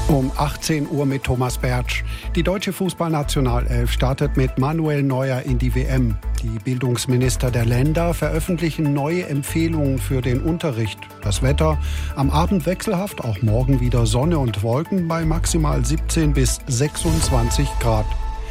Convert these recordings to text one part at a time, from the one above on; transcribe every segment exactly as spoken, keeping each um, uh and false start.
Um achtzehn Uhr mit Thomas Bertsch. Die deutsche Fußballnationalelf startet mit Manuel Neuer in die W M. Die Bildungsminister der Länder veröffentlichen neue Empfehlungen für den Unterricht. Das Wetter: am Abend wechselhaft, auch morgen wieder Sonne und Wolken bei maximal siebzehn bis sechsundzwanzig Grad.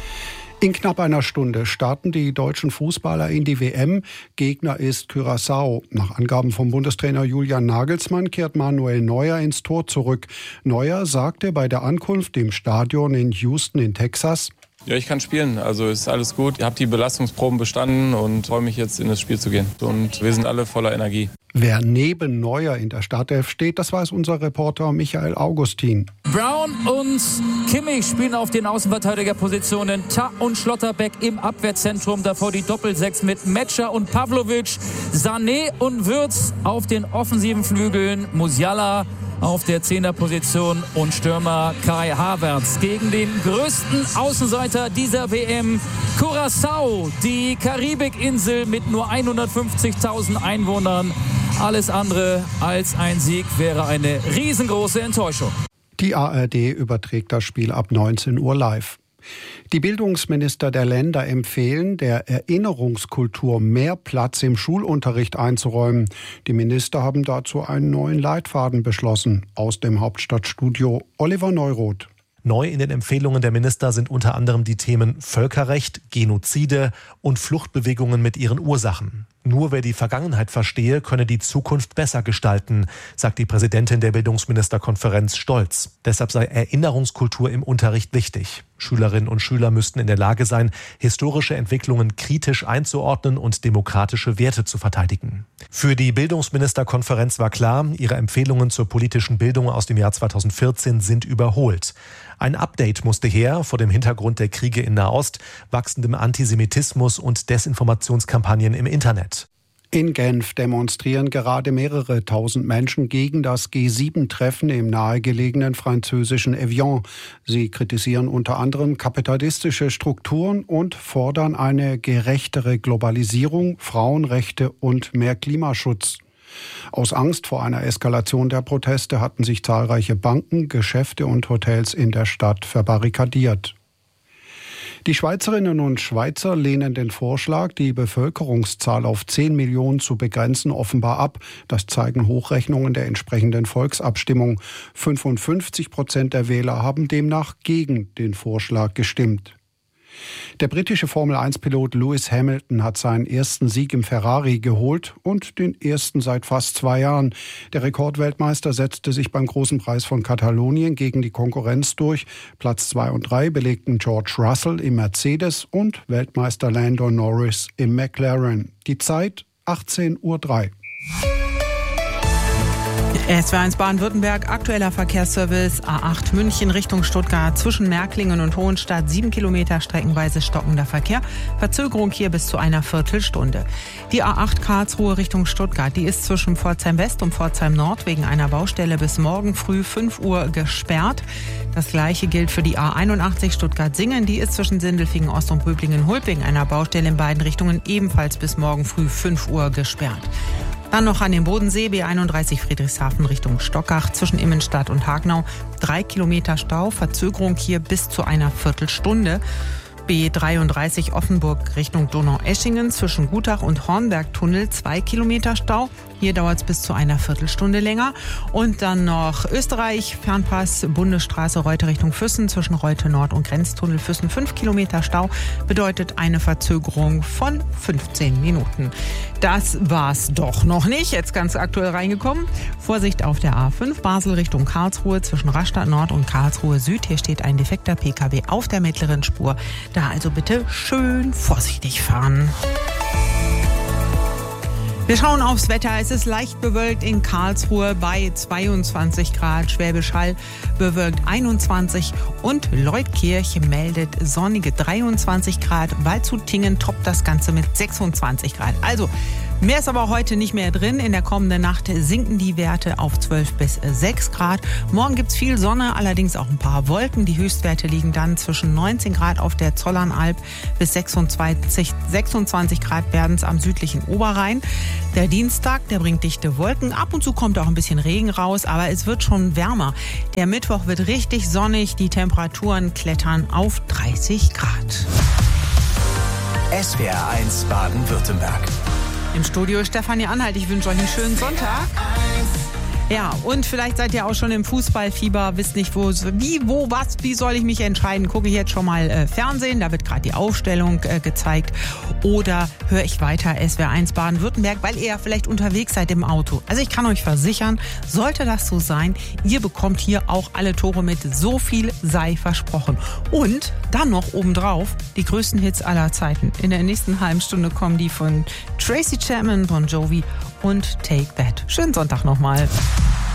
In knapp einer Stunde starten die deutschen Fußballer in die W M. Gegner ist Curaçao. Nach Angaben vom Bundestrainer Julian Nagelsmann kehrt Manuel Neuer ins Tor zurück. Neuer sagte bei der Ankunft im Stadion in Houston in Texas: Ja, ich kann spielen, also ist alles gut. Ich habe die Belastungsproben bestanden und freue mich jetzt in das Spiel zu gehen. Und wir sind alle voller Energie. Wer neben Neuer in der Startelf steht, das weiß unser Reporter Michael Augustin. Brown und Kimmich spielen auf den Außenverteidigerpositionen. Ta und Schlotterbeck im Abwehrzentrum. Davor die Doppelsechs mit Metscher und Pavlovic. Sané und Wirtz auf den offensiven Flügeln. Musiala auf der Zehnerposition und Stürmer Kai Havertz gegen den größten Außenseiter dieser W M, Curaçao, die Karibikinsel mit nur hundertfünfzigtausend Einwohnern. Alles andere als ein Sieg wäre eine riesengroße Enttäuschung. Die A R D überträgt das Spiel ab neunzehn Uhr live. Die Bildungsminister der Länder empfehlen, der Erinnerungskultur mehr Platz im Schulunterricht einzuräumen. Die Minister haben dazu einen neuen Leitfaden beschlossen. Aus dem Hauptstadtstudio Oliver Neuroth. Neu in den Empfehlungen der Minister sind unter anderem die Themen Völkerrecht, Genozide und Fluchtbewegungen mit ihren Ursachen. Nur wer die Vergangenheit verstehe, könne die Zukunft besser gestalten, sagt die Präsidentin der Bildungsministerkonferenz stolz. Deshalb sei Erinnerungskultur im Unterricht wichtig. Schülerinnen und Schüler müssten in der Lage sein, historische Entwicklungen kritisch einzuordnen und demokratische Werte zu verteidigen. Für die Bildungsministerkonferenz war klar, ihre Empfehlungen zur politischen Bildung aus dem Jahr zweitausendvierzehn sind überholt. Ein Update musste her vor dem Hintergrund der Kriege in Nahost, wachsendem Antisemitismus und Desinformationskampagnen im Internet. In Genf demonstrieren gerade mehrere tausend Menschen gegen das G sieben Treffen im nahegelegenen französischen Evian. Sie kritisieren unter anderem kapitalistische Strukturen und fordern eine gerechtere Globalisierung, Frauenrechte und mehr Klimaschutz. Aus Angst vor einer Eskalation der Proteste hatten sich zahlreiche Banken, Geschäfte und Hotels in der Stadt verbarrikadiert. Die Schweizerinnen und Schweizer lehnen den Vorschlag, die Bevölkerungszahl auf zehn Millionen zu begrenzen, offenbar ab. Das zeigen Hochrechnungen der entsprechenden Volksabstimmung. fünfundfünfzig Prozent der Wähler haben demnach gegen den Vorschlag gestimmt. Der britische Formel eins Pilot Lewis Hamilton hat seinen ersten Sieg im Ferrari geholt und den ersten seit fast zwei Jahren. Der Rekordweltmeister setzte sich beim Großen Preis von Katalonien gegen die Konkurrenz durch. Platz zwei und drei belegten George Russell im Mercedes und Weltmeister Lando Norris im McLaren. Die Zeit achtzehn Uhr drei. S W R eins Baden-Württemberg, aktueller Verkehrsservice A acht München Richtung Stuttgart zwischen Märklingen und Hohenstadt, sieben Kilometer streckenweise stockender Verkehr. Verzögerung hier bis zu einer Viertelstunde. Die A acht Karlsruhe Richtung Stuttgart, die ist zwischen Pforzheim West und Pforzheim Nord wegen einer Baustelle bis morgen früh fünf Uhr gesperrt. Das gleiche gilt für die A einundachtzig Stuttgart-Singen, die ist zwischen Sindelfingen Ost und Böblingen-Hulb wegen einer Baustelle in beiden Richtungen ebenfalls bis morgen früh fünf Uhr gesperrt. Dann noch an den Bodensee, B einunddreißig Friedrichshafen Richtung Stockach zwischen Immenstadt und Hagenau. Drei Kilometer Stau, Verzögerung hier bis zu einer Viertelstunde. B dreiunddreißig Offenburg Richtung Donaueschingen zwischen Gutach und Hornbergtunnel. Zwei Kilometer Stau. Hier dauert es bis zu einer Viertelstunde länger. Und dann noch Österreich, Fernpass, Bundesstraße Reute Richtung Füssen zwischen Reute Nord und Grenztunnel Füssen. Fünf Kilometer Stau bedeutet eine Verzögerung von fünfzehn Minuten. Das war's doch noch nicht. Jetzt ganz aktuell reingekommen. Vorsicht auf der A fünf Basel Richtung Karlsruhe zwischen Rastatt Nord und Karlsruhe Süd. Hier steht ein defekter P K W auf der mittleren Spur. Da also bitte schön vorsichtig fahren. Wir schauen aufs Wetter. Es ist leicht bewölkt in Karlsruhe bei zweiundzwanzig Grad, Schwäbisch Hall bewölkt einundzwanzig und Leutkirch meldet sonnige dreiundzwanzig Grad. Waldshut-Tiengen toppt das Ganze mit sechsundzwanzig Grad. Also Mehr ist aber heute nicht mehr drin. In der kommenden Nacht sinken die Werte auf zwölf bis sechs Grad. Morgen gibt es viel Sonne, allerdings auch ein paar Wolken. Die Höchstwerte liegen dann zwischen neunzehn Grad auf der Zollernalb bis sechsundzwanzig, sechsundzwanzig Grad werden es am südlichen Oberrhein. Der Dienstag, der bringt dichte Wolken. Ab und zu kommt auch ein bisschen Regen raus, aber es wird schon wärmer. Der Mittwoch wird richtig sonnig. Die Temperaturen klettern auf dreißig Grad. S W R eins Baden-Württemberg. Im Studio Stefanie Anhalt. Ich wünsche euch einen schönen Sonntag. Ja, und vielleicht seid ihr auch schon im Fußballfieber, wisst nicht, wo, wie, wo, was, wie soll ich mich entscheiden? Gucke ich jetzt schon mal äh, Fernsehen, da wird gerade die Aufstellung äh, gezeigt. Oder höre ich weiter S W R eins Baden-Württemberg, weil ihr ja vielleicht unterwegs seid im Auto. Also ich kann euch versichern, sollte das so sein, ihr bekommt hier auch alle Tore mit. So viel sei versprochen. Und dann noch obendrauf die größten Hits aller Zeiten. In der nächsten halben Stunde kommen die von Tracy Chapman, Bon Jovi und Take That. Schönen Sonntag nochmal.